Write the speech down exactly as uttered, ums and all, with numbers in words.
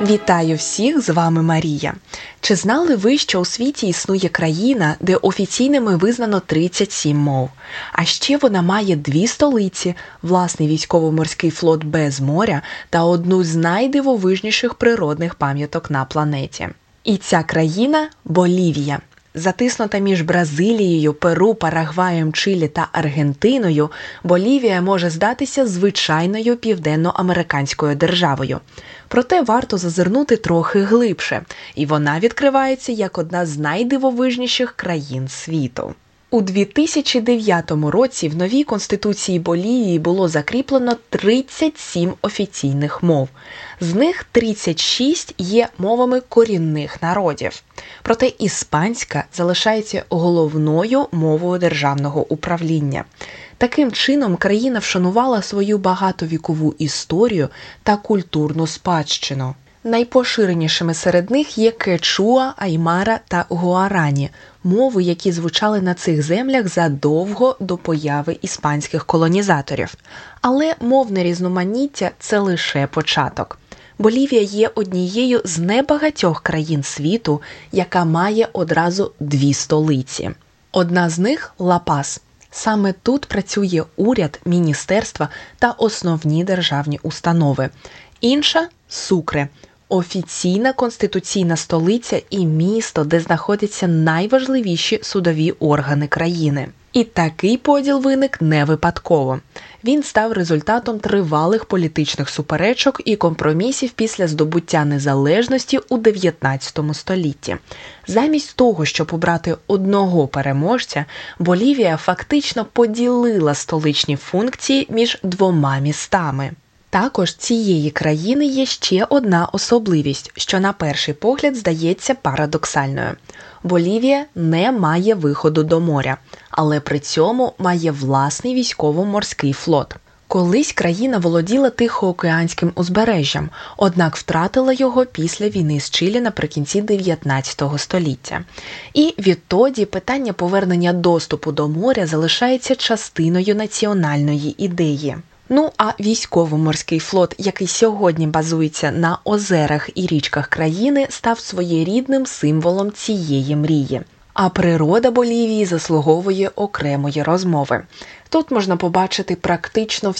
Вітаю всіх, з вами Марія. Чи знали ви, що у світі існує країна, де офіційними визнано тридцять сім мов? А ще вона має дві столиці, власний військово-морський флот без моря та одну з найдивовижніших природних пам'яток на планеті. І ця країна – Болівія. Затиснута між Бразилією, Перу, Парагваєм, Чилі та Аргентиною, Болівія може здатися звичайною південноамериканською державою. Проте варто зазирнути трохи глибше, і вона відкривається як одна з найдивовижніших країн світу. У дві тисячі дев'ятому році в новій Конституції Болівії було закріплено тридцять сім офіційних мов. З них тридцять шість є мовами корінних народів. Проте іспанська залишається головною мовою державного управління. Таким чином, країна вшанувала свою багатовікову історію та культурну спадщину. Найпоширенішими серед них є кечуа, аймара та гуарані – мови, які звучали на цих землях задовго до появи іспанських колонізаторів. Але мовне різноманіття – це лише початок. Болівія є однією з небагатьох країн світу, яка має одразу дві столиці. Одна з них – Ла-Пас. Саме тут працює уряд, міністерства та основні державні установи. Інша – Сукре. Офіційна конституційна столиця і місто, де знаходяться найважливіші судові органи країни. І такий поділ виник не випадково. Він став результатом тривалих політичних суперечок і компромісів після здобуття незалежності у дев'ятнадцятому столітті. Замість того, щоб обрати одного переможця, Болівія фактично поділила столичні функції між двома містами. Також цієї країни є ще одна особливість, що на перший погляд здається парадоксальною. Болівія не має виходу до моря, але при цьому має власний військово-морський флот. Колись країна володіла Тихоокеанським узбережжям, однак втратила його після війни з Чилі наприкінці дев'ятнадцятого століття. І відтоді питання повернення доступу до моря залишається частиною національної ідеї. Ну а військово-морський флот, який сьогодні базується на озерах і річках країни, став своєрідним символом цієї мрії. А природа Болівії заслуговує окремої розмови. Тут можна побачити практично